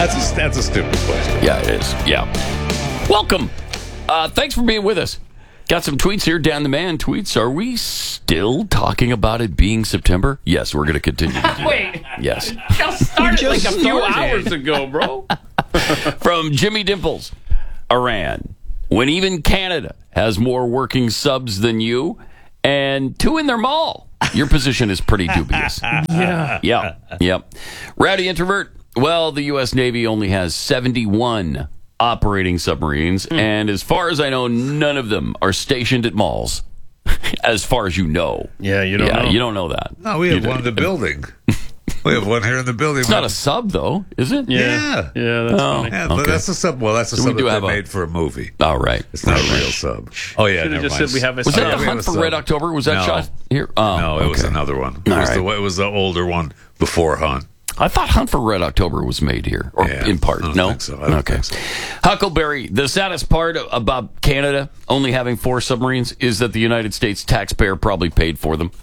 That's a stupid question. Yeah, it is. Yeah. Welcome. Thanks for being with us. Got some tweets here. Dan the Man tweets. Are we still talking about it being September? Yes, we're going to continue to do that. Wait. Yes. Started like a few hours ago, bro. From Jimmy Dimples. Iran. When even Canada has more working subs than you, and 2 in their mall. Your position is pretty dubious. Yeah. Rowdy Introvert. Well, the U.S. Navy only has 71 operating submarines, and as far as I know, none of them are stationed at malls. As far as you know. Yeah, you don't know. You don't know that. No, we have one in the building. We have one here in the building. It's not a sub, though, is it? Yeah. Yeah, that's funny. Yeah, but that's a sub. Well, that's a sub that they made for a movie. All right. It's not a real sub. Oh, yeah, Should have just said we have a Was that sub. the Hunt for Red October? Was that shot here? Oh, No, it was another one. It was the older one before Hunt. I thought Hunt for Red October was made here, or in part. I don't think so. I don't think so. Huckleberry, the saddest part about Canada only having 4 submarines is that the United States taxpayer probably paid for them.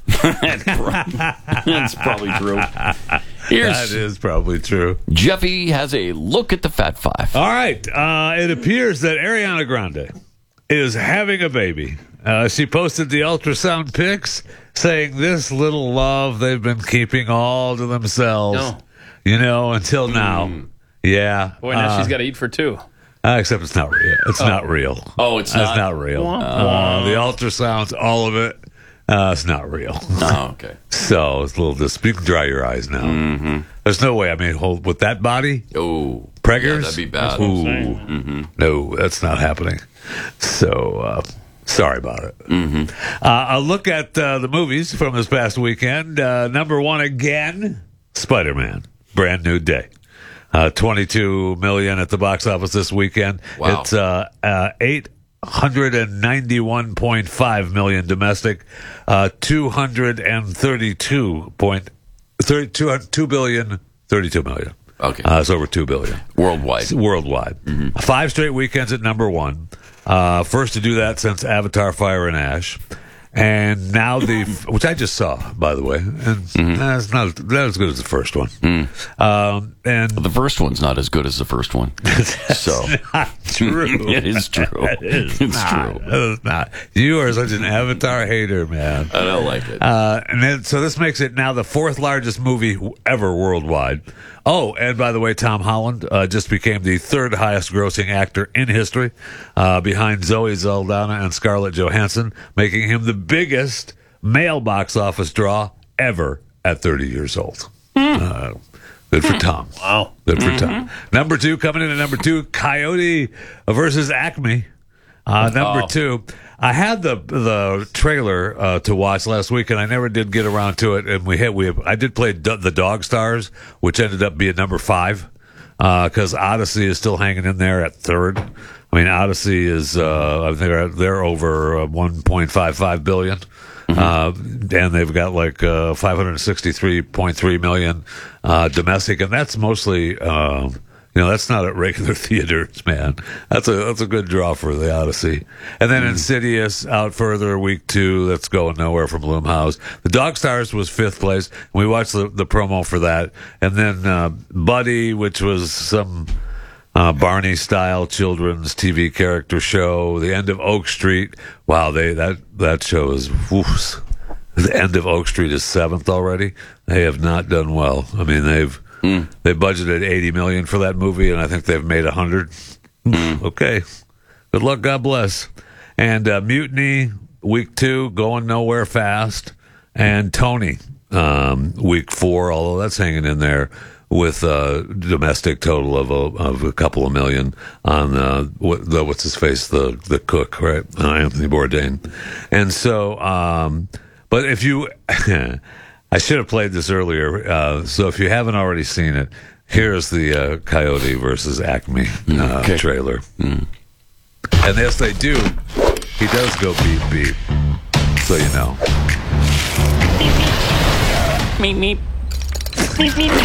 That's probably true. That is probably true. Jeffy has a look at the Fat Five. All right. It appears that Ariana Grande is having a baby. She posted the ultrasound pics saying this little love they've been keeping all to themselves, until now. Yeah. Boy, now she's got to eat for 2. Except it's not real. It's not real. Oh, it's not? It's not real. The ultrasounds, all of it, it's not real. Oh, okay. So it's a little you can dry your eyes now. Mm-hmm. There's no way. I mean, with that body? Oh. Preggers? Yeah, that'd be bad. Ooh. No, that's not happening. So, sorry about it. Mm-hmm. A look at the movies from this past weekend. Number 1 again, Spider-Man. Brand new day. 22 million at the box office this weekend. Wow. It's 891.5 million domestic, 2 billion, 32 million. Okay. It's over 2 billion. Worldwide. Mm-hmm. 5 straight weekends at number 1. First to do that since Avatar Fire and Ash. And now which I just saw, by the way, and that's not as good as the first one. And the first one's not as good as the first one. So not true. It is true. It's true. It is not. You are such an Avatar hater, man. I don't like it. So this makes it now the 4th largest movie ever worldwide. Oh, and by the way, Tom Holland just became the 3rd highest grossing actor in history, behind Zoe Saldana and Scarlett Johansson, making him the biggest male box office draw ever at 30 years old. Good for Tom. Wow. Good for Tom. Number 2, coming in at number 2, Coyote versus Acme. Number 2. I had the trailer to watch last week, and I never did get around to it. And I did play the Dog Stars, which ended up being number 5, because Odyssey is still hanging in there at 3rd. I mean, Odyssey is I think they're over 1.55 billion, and they've got like 563.3 million domestic, and that's mostly. That's not at regular theaters, man. That's a good draw for the Odyssey. And then Insidious out further, week 2. That's going nowhere from Blumhouse. The Dog Stars was 5th place. We watched the promo for that. And then Buddy, which was some Barney-style children's TV character show. The End of Oak Street. Wow, that show is whoos. The End of Oak Street is 7th already. They have not done well. I mean, they budgeted $80 million for that movie, and I think they've made $100. Okay. Good luck. God bless. And Mutiny, week 2, going nowhere fast. And Tony, week 4, although that's hanging in there with a domestic total of a couple of million on what's his face, the cook, right? Anthony Bourdain. And so, but if you. I should have played this earlier. So if you haven't already seen it, here's the Coyote versus Acme trailer. And yes, they do. He does go beep beep. So you know. Meep meep. Meep meep.